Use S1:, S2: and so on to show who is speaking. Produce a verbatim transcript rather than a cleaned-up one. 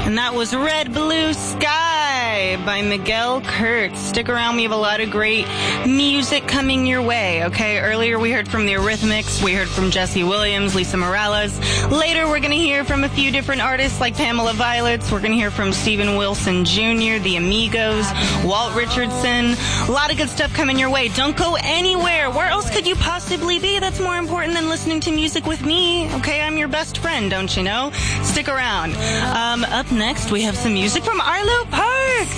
S1: And that was Red Blue Sky by Miguel Kurtz. Stick around, we have a lot of great music coming your way, okay? Earlier we heard from the Eurythmics, we heard from Jesse Williams, Lisa Morales. Later we're going to hear from a few different artists like Pamela Violets. We're going to hear from Steven Wilson Junior, The Amigos, Walt Richardson. A lot of good stuff coming your way. Don't go anywhere. Where else could you possibly be? That's more important than listening to music with me, okay? I'm your best friend, don't you know? Stick around. Um, up next, we have some music from Arlo Parks.